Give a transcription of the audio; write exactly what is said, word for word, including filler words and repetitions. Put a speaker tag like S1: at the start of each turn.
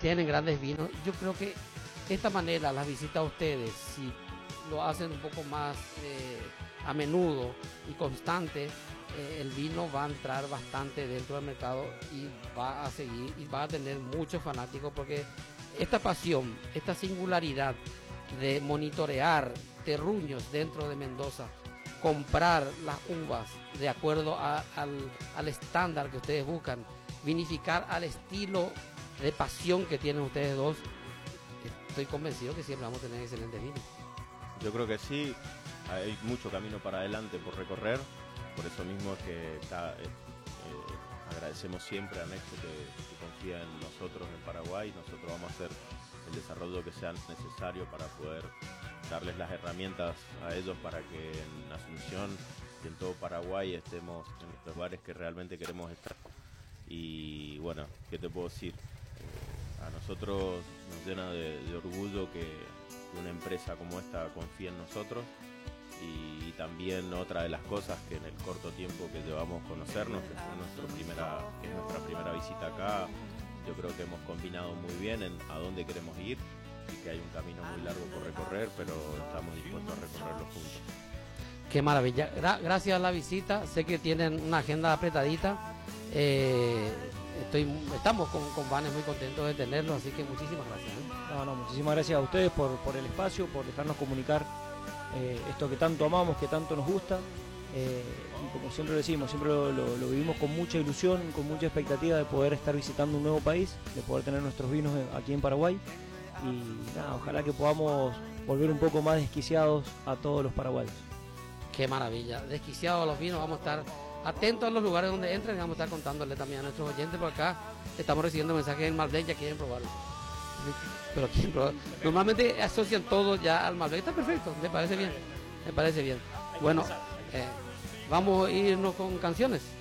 S1: tienen grandes vinos. Yo creo que esta manera, las visitas a ustedes, si lo hacen un poco más eh, a menudo y constante, eh, el vino va a entrar bastante dentro del mercado y va a seguir y va a tener muchos fanáticos, porque esta pasión, esta singularidad de monitorear terruños dentro de Mendoza, comprar las uvas de acuerdo a, al, al estándar que ustedes buscan, vinificar al estilo de pasión que tienen ustedes dos, estoy convencido que siempre vamos a tener excelentes vinos.
S2: Yo creo que sí, hay mucho camino para adelante por recorrer, por eso mismo es que está, eh, eh, agradecemos siempre a Nexo que, que confía en nosotros en Paraguay. Nosotros vamos a hacer el desarrollo que sea necesario para poder darles las herramientas a ellos para que en Asunción y en todo Paraguay estemos en los lugares que realmente queremos estar. Y bueno, ¿qué te puedo decir? Eh, a nosotros nos llena de, de orgullo que una empresa como esta confíe en nosotros, y, y también otra de las cosas que en el corto tiempo que llevamos conocernos, que fue nuestra primera, que es nuestra primera visita acá, yo creo que hemos combinado muy bien en a dónde queremos ir, y que hay un camino muy largo por recorrer, pero estamos dispuestos a recorrerlo juntos.
S1: Qué maravilla. Gra gracias a la visita, sé que tienen una agenda apretadita, eh, estoy, estamos con, con Vanes muy contentos de tenerlos, así que muchísimas gracias. ¿eh?
S3: No, no, muchísimas gracias a ustedes por, por el espacio, por dejarnos comunicar eh, esto que tanto amamos, que tanto nos gusta, eh, y como siempre decimos, siempre lo, lo, lo vivimos con mucha ilusión, con mucha expectativa de poder estar visitando un nuevo país, de poder tener nuestros vinos aquí en Paraguay, y nada, ojalá que podamos volver un poco más desquiciados a todos los paraguayos.
S1: Qué maravilla, desquiciados a los vinos, vamos a estar atentos a los lugares donde entren y vamos a estar contándole también a nuestros oyentes, por acá estamos recibiendo mensajes del Malbec, ya quieren probarlo. Pero quieren probar. Normalmente asocian todo ya al Malbec, está perfecto, me parece bien, me parece bien. Bueno, eh, vamos a irnos con canciones.